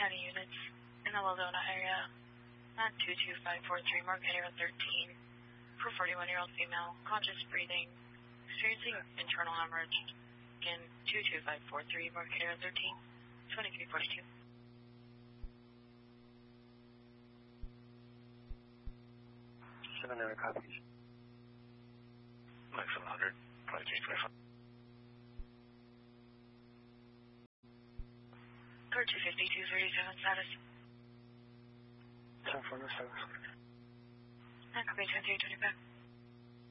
County units in the Waldona area at 22543, mark area 13, for 41-year-old female, conscious breathing, experiencing internal hemorrhage. Again, 22543, mark area 13, 2342. 700 copies. Mike 700, 2325. Code 250-237 status. 747. That could be 2325.